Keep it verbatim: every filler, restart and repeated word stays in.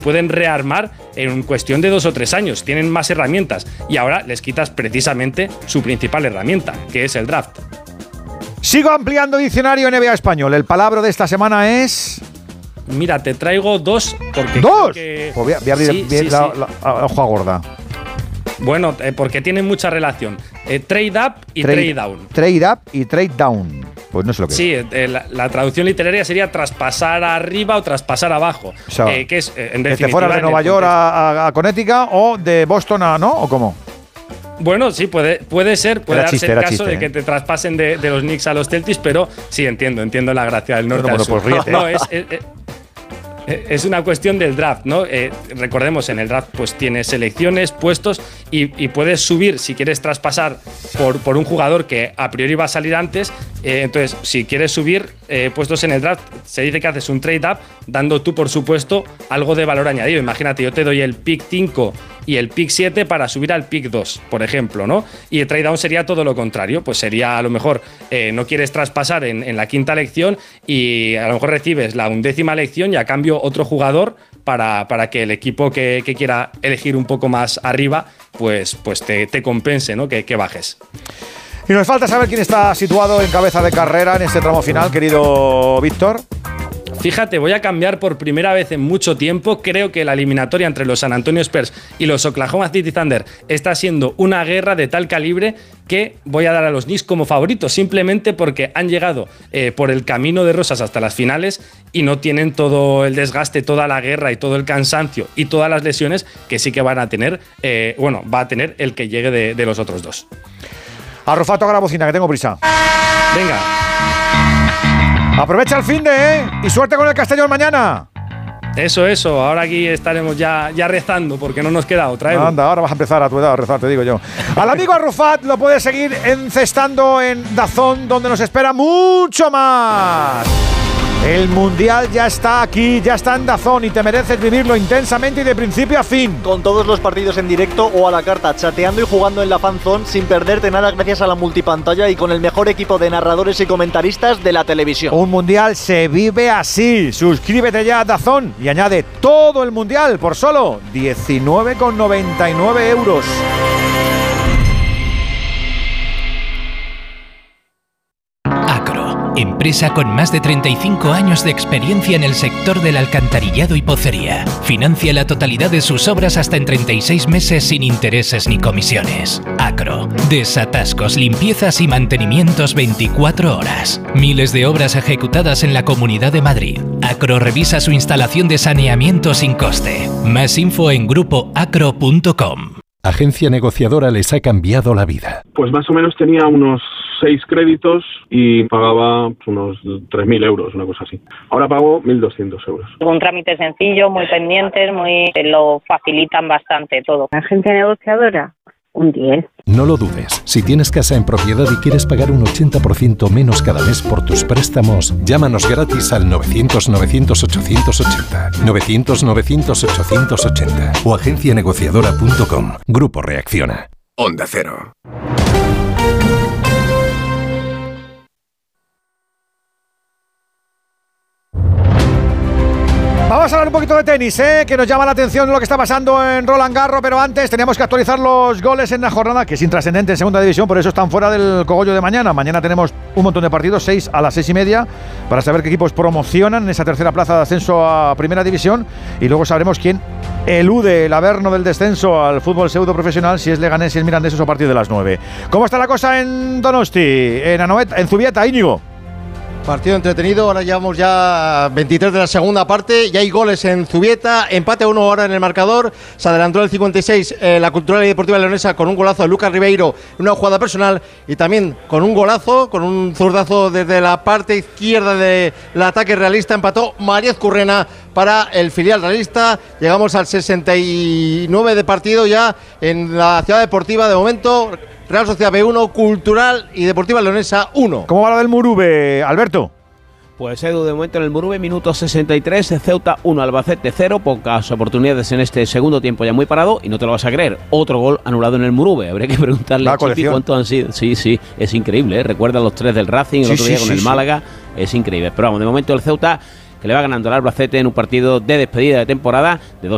pueden rearmar en cuestión de dos o tres años. Tienen más herramientas y ahora les quitas precisamente su principal herramienta, que es el draft. Sigo ampliando diccionario N B A español. El palabra de esta semana es... Mira, te traigo dos porque... ¿Dos? Que... Pues voy a, voy a abrir sí, bien sí, la, sí. la, la, la hoja gorda. Bueno, eh, porque tienen mucha relación. Eh, trade up y trade, trade down. Trade up y trade down. Pues no sé lo que sí, es. Sí, eh, la, la traducción literaria sería traspasar arriba o traspasar abajo. O sea, eh, que es, eh, en definitiva, que te fueras de Nueva York a, a Connecticut o de Boston a, ¿no? ¿O cómo? Bueno, sí, puede, puede ser, puede era darse chiste, el caso chiste, de ¿eh? que te traspasen de, de los Knicks a los Celtics, pero sí, entiendo, entiendo la gracia del norte bueno, al sur. Pues no, es, es, es una cuestión del draft, ¿no? Eh, recordemos, en el draft pues tienes selecciones, puestos y, y puedes subir si quieres traspasar por, por un jugador que a priori va a salir antes. Eh, entonces, si quieres subir eh, puestos en el draft, se dice que haces un trade up dando tú, por supuesto, algo de valor añadido. Imagínate, yo te doy el pick cinco y el pick siete para subir al pick dos, por ejemplo, ¿no? Y el trade down sería todo lo contrario, pues sería a lo mejor eh, no quieres traspasar en, en la quinta elección y a lo mejor recibes la undécima elección y a cambio otro jugador para, para que el equipo que, que quiera elegir un poco más arriba pues, pues te, te compense, ¿no? Que, que bajes. Y nos falta saber quién está situado en cabeza de carrera en este tramo final, querido Víctor. Fíjate, voy a cambiar por primera vez en mucho tiempo. Creo que la eliminatoria entre los San Antonio Spurs y los Oklahoma City Thunder está siendo una guerra de tal calibre que voy a dar a los Knicks como favoritos, simplemente porque han llegado eh, por el camino de rosas hasta las finales y no tienen todo el desgaste, toda la guerra y todo el cansancio y todas las lesiones que sí que van a tener, eh, bueno, va a tener el que llegue de, de los otros dos. Arrufato a la bocina, que tengo prisa. Venga. Aprovecha el finde, ¿eh? Y suerte con el Castellón mañana. Eso, eso. Ahora aquí estaremos ya, ya rezando porque no nos queda otra. ¿eh? Anda, ahora vas a empezar a tu edad a rezar, te digo yo. Al amigo Arrufat lo puedes seguir encestando en DAZN, donde nos espera mucho más. El Mundial ya está aquí, ya está en DAZN y te mereces vivirlo intensamente y de principio a fin. Con todos los partidos en directo o a la carta, chateando y jugando en la fanzone sin perderte nada gracias a la multipantalla y con el mejor equipo de narradores y comentaristas de la televisión. Un Mundial se vive así. Suscríbete ya a DAZN y añade todo el Mundial por solo diecinueve con noventa y nueve euros. Empresa con más de treinta y cinco años de experiencia en el sector del alcantarillado y pocería. Financia la totalidad de sus obras hasta en treinta y seis meses sin intereses ni comisiones. Acro. Desatascos, limpiezas y mantenimientos veinticuatro horas. Miles de obras ejecutadas en la Comunidad de Madrid. Acro revisa su instalación de saneamiento sin coste. Más info en grupo acro punto com. Agencia negociadora les ha cambiado la vida. Pues más o menos tenía unos seis créditos y pagaba unos tres mil euros, una cosa así. Ahora pago mil doscientos euros. Un trámite sencillo, muy pendientes, muy lo facilitan bastante todo. Agencia negociadora, un diez. No lo dudes. Si tienes casa en propiedad y quieres pagar un ochenta por ciento menos cada mes por tus préstamos, llámanos gratis al novecientos novecientos ochocientos ochenta. novecientos novecientos ochocientos ochenta o agencia negociadora punto com. Grupo Reacciona. Onda Cero. Vamos a hablar un poquito de tenis, ¿eh? Que nos llama la atención lo que está pasando en Roland Garros, pero antes teníamos que actualizar los goles en la jornada, que es intrascendente en segunda división, por eso están fuera del cogollo de mañana. Mañana tenemos un montón de partidos, seis a las seis y media, para saber qué equipos promocionan en esa tercera plaza de ascenso a primera división, y luego sabremos quién elude el averno del descenso al fútbol pseudo profesional, si es Leganés, si es Mirandés, a partir de las nueve. ¿Cómo está la cosa en Donosti, en Anoeta, en Zubieta, Íñigo? Partido entretenido, ahora llevamos ya veintitrés de la segunda parte, ya hay goles en Zubieta, empate a uno ahora en el marcador, se adelantó el cincuenta y seis eh, la Cultural y Deportiva Leonesa con un golazo de Lucas Ribeiro, una jugada personal y también con un golazo, con un zurdazo desde la parte izquierda del ataque realista, empató María Currena para el filial realista. Llegamos al sesenta y nueve de partido ya en la Ciudad Deportiva, de momento Real Sociedad B uno, Cultural y Deportiva Leonesa uno. ¿Cómo va la del Murube, Alberto? Pues Edu, de momento en el Murube, minuto sesenta y tres, Ceuta uno, Albacete cero, pocas oportunidades en este segundo tiempo ya muy parado, y no te lo vas a creer, otro gol anulado en el Murube, habría que preguntarle a Chipi cuántos han sido. Sí, sí, es increíble, ¿eh? Recuerda los tres del Racing, el sí, otro día sí, con sí, el Málaga, sí. Es increíble, pero vamos, de momento el Ceuta, que le va ganando al Albacete en un partido de despedida de temporada de dos